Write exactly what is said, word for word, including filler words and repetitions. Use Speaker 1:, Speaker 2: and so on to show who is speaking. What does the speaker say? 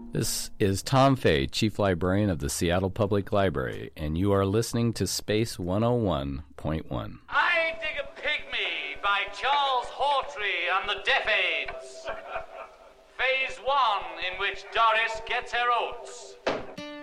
Speaker 1: This is Tom Fay, Chief Librarian of the Seattle Public Library, and you are listening to Space one oh one point one.
Speaker 2: I Dig a Pygmy by Charles Hawtrey and the Deaf Aids. Phase one, in which Doris gets her oats.